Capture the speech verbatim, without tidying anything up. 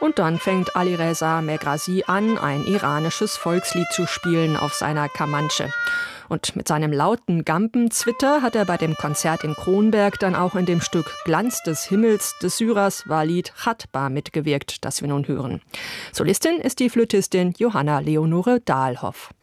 Und dann fängt Alireza Megrazi an, ein iranisches Volkslied zu spielen auf seiner Kamanche. Und mit seinem lauten Gampenzwitter hat er bei dem Konzert in Kronberg dann auch in dem Stück Glanz des Himmels des Syrers Walid Chatbar mitgewirkt, das wir nun hören. Solistin ist die Flötistin Johanna Leonore Dahlhoff.